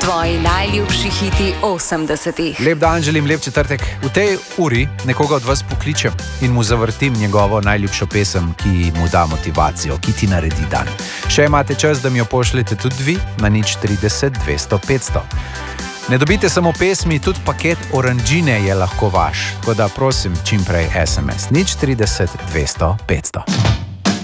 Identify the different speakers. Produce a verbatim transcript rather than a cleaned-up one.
Speaker 1: Tvoji najljubši hiti osemdesetih.
Speaker 2: Lep dan, želim lep četrtek. V tej uri nekoga od vas pokličem in mu zavrtim njegovo najljubšo pesem, ki mu da motivacijo, ki ti naredi dan. Še imate čas, da mi jo pošljete tudi vi na nič trideset dvesto petsto. Ne dobite samo pesmi, tudi paket oranžine je lahko vaš. Tako da prosim, čim prej es em es nič trideset dvesto petsto.